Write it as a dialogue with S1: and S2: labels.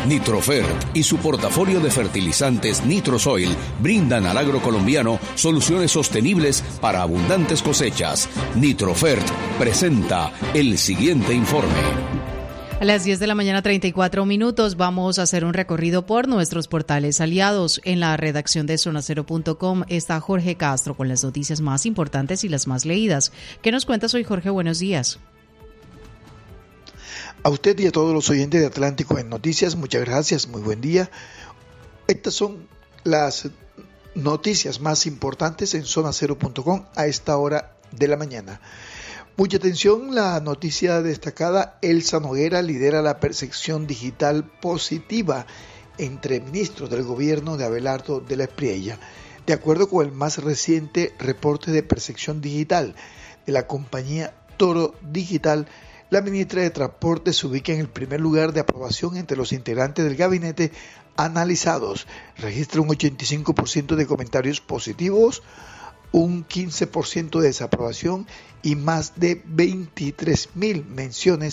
S1: Nitrofert y su portafolio de fertilizantes Nitrosoil brindan al agro colombiano soluciones sostenibles para abundantes cosechas. Nitrofert presenta el siguiente informe.
S2: A las 10 de la mañana, 34 minutos, vamos a hacer un recorrido por nuestros portales aliados. En la redacción de zonacero.com está Jorge Castro con las noticias más importantes y las más leídas. ¿Qué nos cuentas hoy, Jorge? Buenos días.
S3: A usted y a todos los oyentes de Atlántico en Noticias, muchas gracias, muy buen día. Estas son las noticias más importantes en zonacero.com a esta hora de la mañana. Mucha atención, la noticia destacada: Elsa Noguera lidera la percepción digital positiva entre ministros del gobierno de Abelardo de la Espriella. De acuerdo con el más reciente reporte de percepción digital de la compañía Toro Digital, la ministra de Transporte se ubica en el primer lugar de aprobación entre los integrantes del gabinete analizados. Registra un 85% de comentarios positivos, un 15% de desaprobación y más de 23.000 menciones